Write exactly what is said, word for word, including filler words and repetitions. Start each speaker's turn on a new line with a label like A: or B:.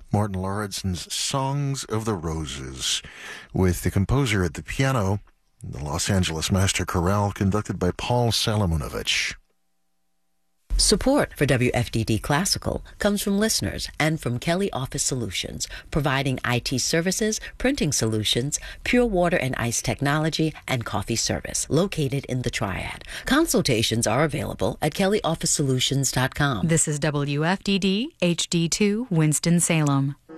A: Martin Lauridsen's Songs of the Roses, with the composer at the piano, the Los Angeles Master Chorale, conducted by Paul Salamunovich.
B: Support for W F D D Classical comes from listeners and from Kelly Office Solutions, providing I T services, printing solutions, pure water and ice technology, and coffee service, located in the Triad. Consultations are available at kelly office solutions dot com.
C: This is W F D D H D two Winston-Salem.